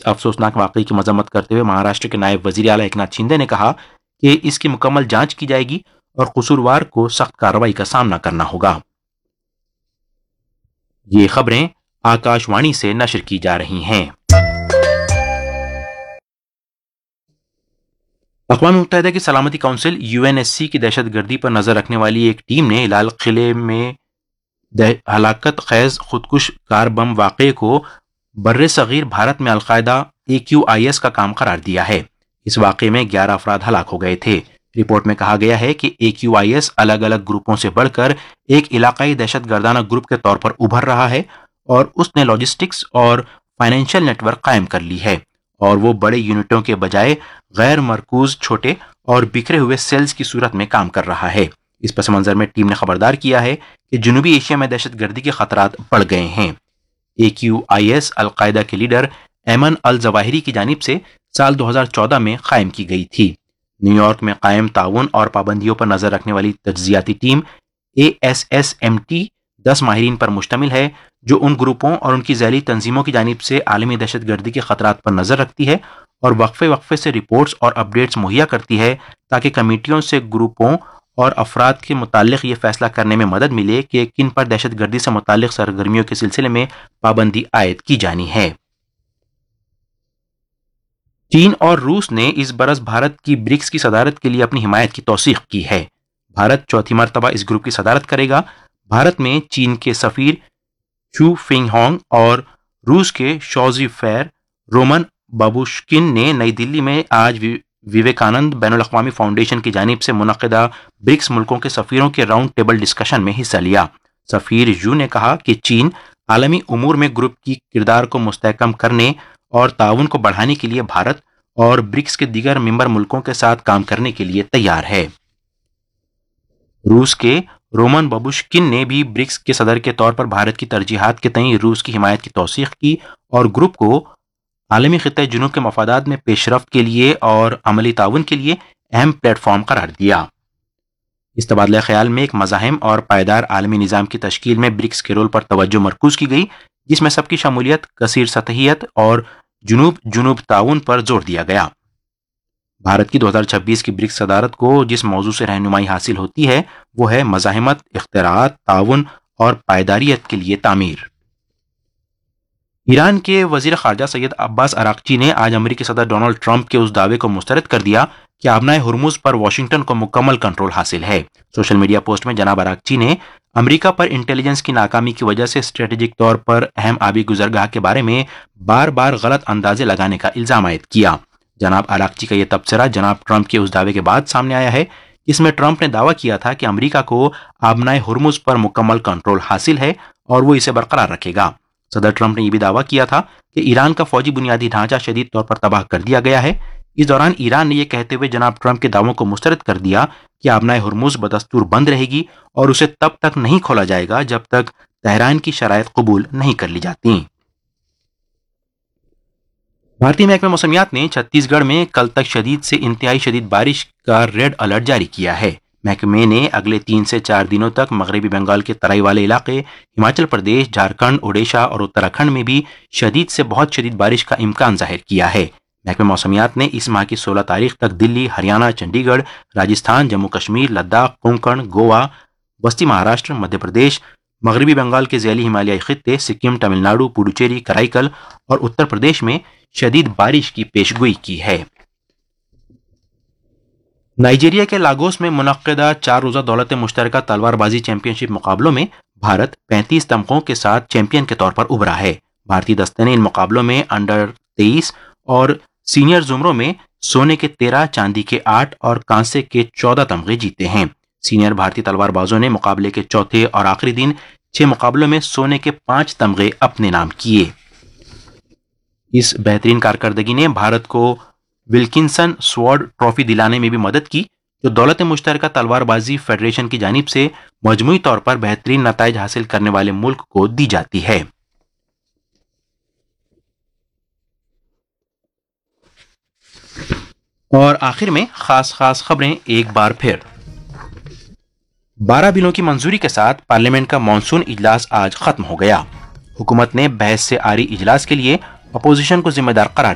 अफसोसनाक वाकये की मजम्मत करते हुए महाराष्ट्र के नायब वजीर आला एकनाथ शिंदे ने कहा कि इसकी मुकम्मल जांच की जाएगी और कसूरवार को सख्त कार्रवाई का सामना करना होगा। ये खबरें आकाशवाणी से नशर की जा रही हैं। अक़वाम मुत्तहिदा की सलामती काउंसिल UNSC की दहशतगर्दी पर नजर रखने वाली एक टीम ने लाल किले में हलाकत खैज खुदकुश कार बम वाक़े को बर्रे सगीर भारत में अलकायदा AQIS का काम करार दिया है। इस वाक़े में 11 अफराद हलाक हो गए थे। रिपोर्ट में कहा गया है कि AQIS अलग अलग ग्रुपों से बढ़कर एक इलाकाई दहशतगर्दाना ग्रुप के तौर पर उभर रहा है और उसने लॉजिस्टिक्स और फाइनेंशियल नेटवर्क कायम कर ली है और वो बड़े यूनिटों के बजाय गैर मरकूज छोटे और बिखरे हुए सेल्स की सूरत में काम कर रहा है। इस पस मंजर में टीम ने खबरदार किया है कि जनूबी एशिया में दहशतगर्दी के खतरात बढ़ गए हैं। AQIS अलकायदा के लीडर ऐमन अल जवाहिरी की जानिब से साल 2014 में कायम की गई थी। न्यूयॉर्क में कायम ताउन और पाबंदियों पर नजर रखने वाली तज्जियाती टीम ASSMT 10 माहिरीन पर मुश्तमिल है जो उन ग्रुपों और उनकी ज़ैली तंजीमों की जानिब से आलमी दहशतगर्दी के खतरात पर नजर रखती है और वक्फे वक्फे से रिपोर्ट्स और अपडेट्स मुहैया करती है ताकि कमेटियों से ग्रुपों और अफराद के मुतालिक ये फैसला करने में मदद मिले कि किन पर दहशतगर्दी से मुतालिक सरगर्मियों के सिलसिले में पाबंदी आयद की जानी है। चीन और रूस ने इस बरस भारत की ब्रिक्स की सदारत के लिए अपनी हिमायत की तौसीक की है। भारत चौथी मरतबा इस ग्रुप की सदारत करेगा। भारत में चीन के सफीर चू फिंगहोंग और रूस के शॉजी फेर रोमन बाबुश्किन ने नई दिल्ली में आज विवेकानंद बैनुल अक़वामी फाउंडेशन की जानिब से मुनक़िदा ब्रिक्स मुल्कों के सफ़ीरों के राउंड टेबल डिस्कशन में हिस्सा लिया। सफ़ीर यू ने कहा कि चीन आलमी उमूर में ग्रुप की किरदार को मुस्तहकम करने और ताउन को बढ़ाने के लिए भारत और ब्रिक्स के दीगर मेंबर मुल्कों के साथ काम करने के लिए तैयार है। रूस के रोमन बाबुश्किन ने भी ब्रिक्स के सदर के तौर पर भारत की तरजीहात के तई रूस की हिमायत की तौसीक़ की और ग्रुप को आलमी खित्ते जुनूब के मफादात में पेशरफ्त के लिए और अमली ताउन के लिए अहम प्लेटफॉर्म करार दिया। इस तबादला ख्याल में एक मज़ाहिम और पायदार आलमी निज़ाम की तश्कील में ब्रिक्स के रोल पर तवज्जो मरकूज की गई जिसमें सबकी शमूलियत, कसीर सतहियत और जुनूब जुनूब ताउन पर जोर दिया गया। भारत की 2026 की ब्रिक्स सदारत को जिस मौजू से रहनुमाई हासिल होती है वो है मज़ाहिमत, इख्तिराअत, ताउन और पायदारियत के लिए तामीर। ईरान के वजीर खारजा सैयद अब्बास अराक्ची ने आज अमेरिकी सदर डोनाल्ड ट्रंप के उस दावे को मुस्तरद कर दिया कि आबनाए हुर्मुज पर वाशिंगटन को मुकम्मल कंट्रोल हासिल है। सोशल मीडिया पोस्ट में जनाब अराक्ची ने अमेरिका पर इंटेलिजेंस की नाकामी की वजह से स्ट्रेटेजिक तौर पर अहम आबी गुजरगाह के बारे में बार बार गलत अंदाजे लगाने का इल्जाम आयद किया। जनाब अराक्ची का यह तबसरा जनाब ट्रंप के उस दावे के बाद सामने आया है जिसमें ट्रंप ने दावा किया था कि अमेरिका को आबनाए हुर्मुज पर मुकम्मल कंट्रोल हासिल है और वो इसे बरकरार रखेगा। सदर ट्रंप ने यह भी दावा किया था कि ईरान का फौजी बुनियादी ढांचा शदीद तौर पर तबाह कर दिया गया है। इस दौरान ईरान ने यह कहते हुए जनाब ट्रंप के दावों को मुस्तरद कर दिया कि आबनाए हुर्मुज बदस्तूर बंद रहेगी और उसे तब तक नहीं खोला जाएगा जब तक तेहरान की शराइत कबूल नहीं कर ली जाती। भारतीय महकमे मौसमियात ने छत्तीसगढ़ में कल तक शदीद से इंतहाई शदीद बारिश का रेड अलर्ट जारी किया है। महकमे ने अगले 3 से 4 दिनों तक मगरबी बंगाल के तराई वाले इलाके, हिमाचल प्रदेश, झारखंड, ओडिशा और उत्तराखंड में भी शदीद से बहुत शदीद बारिश का इम्कान जाहिर किया है। महकमे मौसमियात ने इस माह की 16 तारीख तक दिल्ली, हरियाणा, चंडीगढ़, राजस्थान, जम्मू कश्मीर, लद्दाख, कोंकण, गोवा, बस्ती महाराष्ट्र, मध्य प्रदेश, मगरबी बंगाल के ज़ैली हिमालयी खित्ते, सिक्किम, तमिलनाडु, पुडुचेरी, कराईकल और उत्तर प्रदेश में शदीद बारिश की पेशगोई की है। नाइजीरिया के लागोस में मुनक्किदा 4 रोज़ा दौलत मुश्तरका तलवारबाजी चैंपियनशिप मुकाबलों में भारत 35 तमगों के साथ चैंपियन के तौर पर उभरा है। भारतीय दस्ते ने इन मुकाबलों में अंडर 23 और सीनियर जुमरों में सोने के 13, चांदी के 8 और कांसे के 14 तमगे जीते हैं। सीनियर भारतीय तलवारबाजों ने मुकाबले के चौथे और आखिरी दिन 6 मुकाबलों में सोने के 5 तमगे अपने नाम किए। इस बेहतरीन कारकर्दगी ने भारत को विल्किंसन स्वॉर्ड ट्रॉफी दिलाने में भी मदद की जो दौलत मुश्तरका तलवारबाजी फेडरेशन की जानिब से मजमूई तौर पर बेहतरीन नताइज हासिल करने वाले मुल्क को दी जाती है। और आखिर में खास खबरें एक बार फिर। 12 बिलों की मंजूरी के साथ पार्लियामेंट का मॉनसून इजलास आज खत्म हो गया। हुकूमत ने बहस से आरी इजलास के लिए अपोजिशन को जिम्मेदार करार